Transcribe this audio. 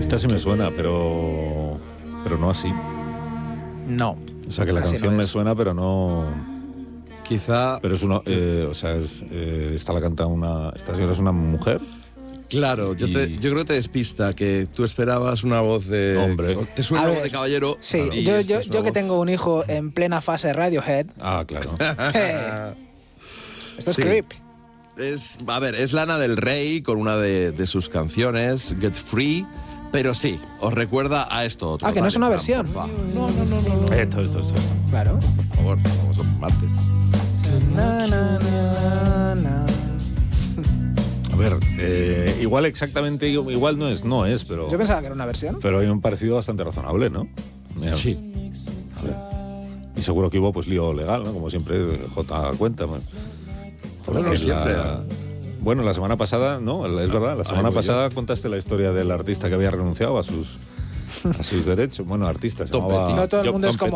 Esta sí me suena, pero no así. No. O sea, que la así canción no me es. suena, pero no... Quizá... Pero es uno... esta la canta una... Esta señora es una mujer. Claro, yo creo que te despista, que tú esperabas una voz de... Hombre. Te suena A una ver, voz de caballero. Sí, y yo esta es una que voz- tengo un hijo en plena fase Radiohead. Ah, claro. Esto es Sí. creep. Es Lana del Rey con una de sus canciones, Get Free, pero sí, os recuerda a esto otro. Ah, que no Dale, es una Fran, versión. porfa. No. Esto. Claro. Por favor, vamos a martes. Na, na, na, na. A ver, igual exactamente, igual no es, pero... Yo pensaba que era una versión. Pero hay un parecido bastante razonable, ¿no? Sí. A ver. Y seguro que hubo pues lío legal, ¿no? Como siempre, J cuenta. ¿No? Bueno, Porque siempre. Bueno, la semana pasada, ¿no? Es verdad, la semana pasada contaste la historia del artista que había renunciado a sus derechos. Bueno, artista, se Tom llamaba Petty. No todo el Tom mundo es Petty.